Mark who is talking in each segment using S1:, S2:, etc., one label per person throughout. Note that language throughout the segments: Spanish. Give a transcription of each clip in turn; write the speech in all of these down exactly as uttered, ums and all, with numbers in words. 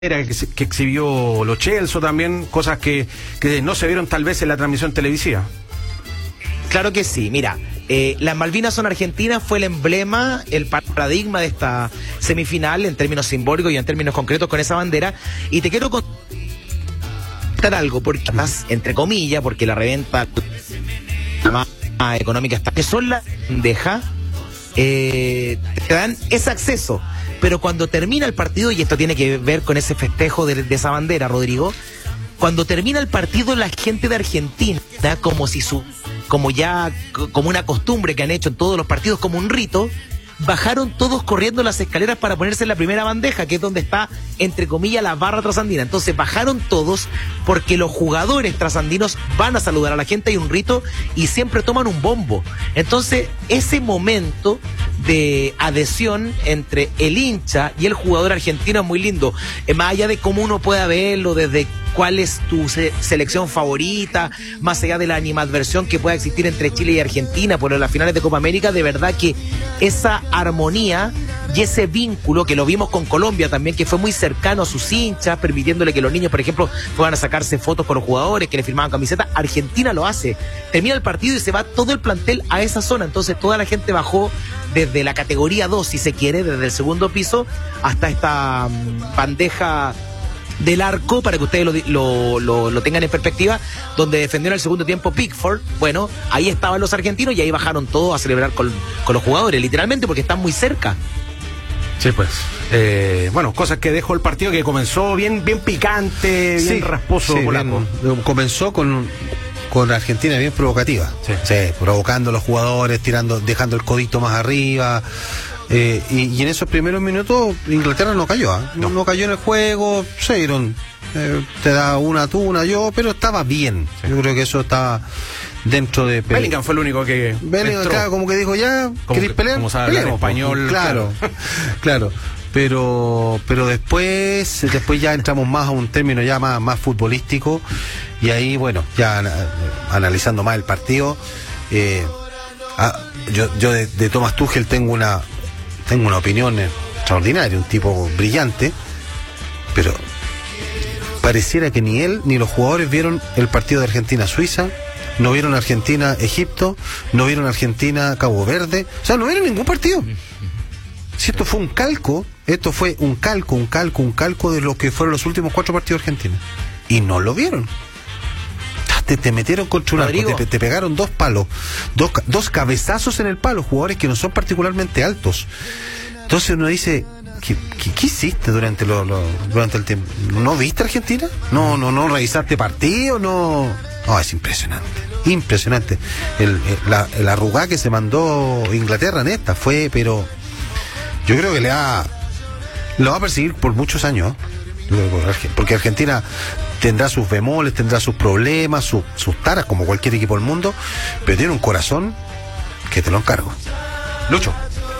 S1: que, que exhibió Lo Celso también, cosas que, que no se vieron tal vez en la transmisión televisiva.
S2: Claro que sí, mira, eh, las Malvinas son argentinas, fue el emblema, el paradigma de esta semifinal en términos simbólicos y en términos concretos con esa bandera, y te quiero contar algo, porque más, entre comillas, porque la reventa más económica está, que son las bandejas, eh, te dan ese acceso. Pero cuando termina el partido, y esto tiene que ver con ese festejo de, de esa bandera, Rodrigo, cuando termina el partido, la gente de Argentina, como si su, como ya, como una costumbre que han hecho en todos los partidos, como un rito, bajaron todos corriendo las escaleras para ponerse en la primera bandeja, que es donde está, entre comillas, la barra trasandina. Entonces bajaron todos porque los jugadores trasandinos van a saludar a la gente, hay un rito y siempre toman un bombo. Entonces ese momento de adhesión entre el hincha y el jugador argentino es muy lindo. Eh, más allá de cómo uno pueda verlo, desde cuál es tu se selección favorita, más allá de la animadversión que pueda existir entre Chile y Argentina por las finales de Copa América, de verdad que esa armonía y ese vínculo que lo vimos con Colombia también, que fue muy cercano a sus hinchas, permitiéndole que los niños, por ejemplo, puedan sacarse fotos con los jugadores, que le firmaban camisetas. Argentina lo hace, termina el partido y se va todo el plantel a esa zona, entonces toda la gente bajó desde la categoría dos, si se quiere, desde el segundo piso hasta esta um, bandeja del arco, para que ustedes lo, lo, lo, lo tengan en perspectiva, donde defendieron el segundo tiempo Pickford. Bueno, ahí estaban los argentinos y ahí bajaron todos a celebrar con, con los jugadores, literalmente, porque están muy cerca.
S1: Sí, pues. Eh, bueno, cosas que dejó el partido, que comenzó bien, bien picante, bien sí, rasposo.
S3: Sí, bien, comenzó con, con Argentina bien provocativa. Sí. Sí, provocando a los jugadores, tirando, dejando el codito más arriba. Eh, y, y en esos primeros minutos Inglaterra no cayó, ¿eh? no. no cayó en el juego, se dieron, eh, te da una tú, una yo, pero estaba bien. Sí. Yo creo que eso estaba dentro de...
S1: Bellingham fue el único que
S3: Bellingham, claro, como que dijo ya, ¿queréis pelear?
S1: Como sabe hablar español.
S3: Claro, claro, claro. Pero, pero después, después ya entramos más a un término ya más, más futbolístico, y ahí, bueno, ya analizando más el partido, eh, ah, yo, yo de, de Thomas Tuchel tengo una tengo una opinión extraordinaria, un tipo brillante, pero pareciera que ni él ni los jugadores vieron el partido de Argentina-Suiza, no vieron Argentina-Egipto, no vieron Argentina-Cabo Verde, o sea, no vieron ningún partido. Si esto fue un calco, esto fue un calco, un calco, un calco de lo que fueron los últimos cuatro partidos de Argentina, y no lo vieron. Te, te metieron contra un arco, te, te pegaron dos palos, dos, dos cabezazos en el palo, jugadores que no son particularmente altos. Entonces uno dice, ¿qué, qué, qué hiciste durante, lo, lo, durante el tiempo? ¿No viste Argentina? ¿No, no, no revisaste partido? No, no, es impresionante, impresionante. El, el, la, el arrugá que se mandó Inglaterra en esta fue, pero yo creo que le va, lo va a perseguir por muchos años, porque Argentina tendrá sus bemoles, tendrá sus problemas, sus, sus taras, como cualquier equipo del mundo, pero tiene un corazón que te lo encargo.
S1: Lucho.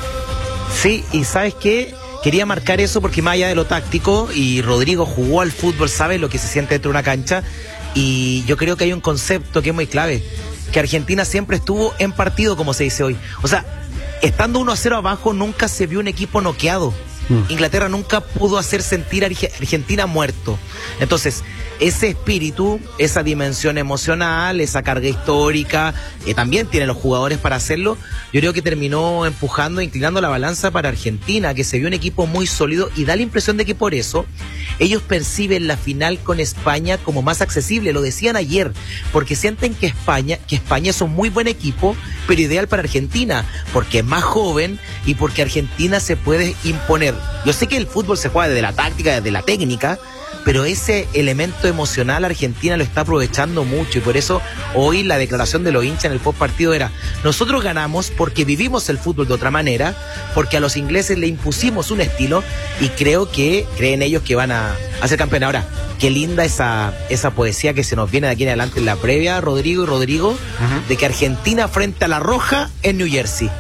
S2: Sí, y ¿sabes qué? Quería marcar eso porque más allá de lo táctico, y Rodrigo jugó al fútbol, sabe lo que se siente dentro de una cancha, y yo creo que hay un concepto que es muy clave, que Argentina siempre estuvo en partido, como se dice hoy. O sea, estando uno a cero abajo, nunca se vio un equipo noqueado. Inglaterra nunca pudo hacer sentir a Argentina muerto. Entonces, ese espíritu, esa dimensión emocional, esa carga histórica, que también tienen los jugadores para hacerlo, yo creo que terminó empujando, inclinando la balanza para Argentina, que se vio un equipo muy sólido, y da la impresión de que por eso ellos perciben la final con España como más accesible. Lo decían ayer, porque sienten que España, que España es un muy buen equipo, pero ideal para Argentina, porque es más joven y porque Argentina se puede imponer. Yo sé que el fútbol se juega desde la táctica, desde la técnica, pero ese elemento emocional Argentina lo está aprovechando mucho, y por eso hoy la declaración de los hinchas en el post partido era: nosotros ganamos porque vivimos el fútbol de otra manera, porque a los ingleses le impusimos un estilo, y creo que creen ellos que van a, a ser campeones. Ahora, qué linda esa, esa poesía que se nos viene de aquí en adelante en la previa, Rodrigo y Rodrigo, uh-huh. de que Argentina frente a la Roja en New Jersey.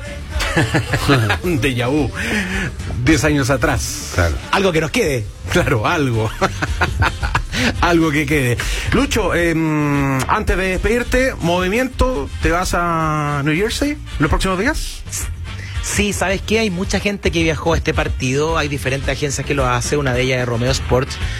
S1: Un déjà vu, diez años atrás.
S2: Claro. Algo que nos quede.
S1: Claro, algo. Algo que quede. Lucho, eh, antes de despedirte, movimiento, ¿te vas a New Jersey los próximos días?
S2: Sí, ¿sabes qué? Hay mucha gente que viajó a este partido, hay diferentes agencias que lo hacen, una de ellas es Romeo Sports,